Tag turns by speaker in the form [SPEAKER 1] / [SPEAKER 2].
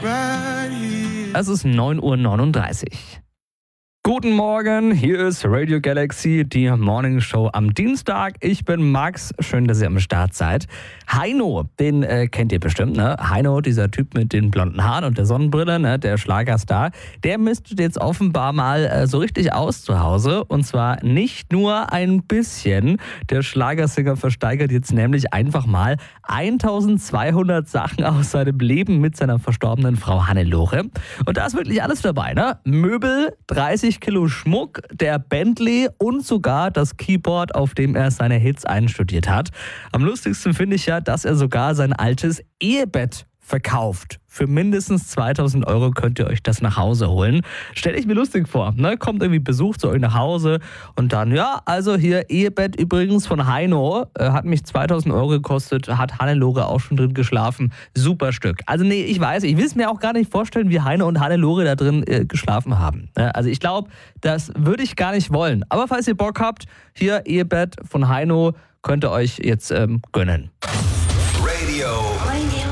[SPEAKER 1] Es ist 9:39 Uhr. Guten Morgen, hier ist Radio Galaxy, die Morning Show am Dienstag. Ich bin Max, schön, dass ihr am Start seid. Heino, den kennt ihr bestimmt, ne? Heino, dieser Typ mit den blonden Haaren und der Sonnenbrille, ne? Der Schlagerstar, der mistet jetzt offenbar mal so richtig aus zu Hause. Und zwar nicht nur ein bisschen. Der Schlagersänger versteigert jetzt nämlich einfach mal 1200 Sachen aus seinem Leben mit seiner verstorbenen Frau Hannelore. Und da ist wirklich alles dabei, ne? Möbel, 30 Kilo Schmuck, der Bentley und sogar das Keyboard, auf dem er seine Hits einstudiert hat. Am lustigsten finde ich ja, dass er sogar sein altes Ehebett verkauft. Für mindestens 2000 Euro könnt ihr euch das nach Hause holen. Stell ich mir lustig vor, ne? Kommt irgendwie Besuch zu euch nach Hause und dann, ja, also hier Ehebett übrigens von Heino, hat mich 2000 Euro gekostet, hat Hannelore auch schon drin geschlafen. Super Stück. Also nee, ich will es mir auch gar nicht vorstellen, wie Heino und Hannelore da drin geschlafen haben. Also ich glaube, das würde ich gar nicht wollen. Aber falls ihr Bock habt, hier Ehebett von Heino, könnt ihr euch jetzt gönnen.
[SPEAKER 2] Radio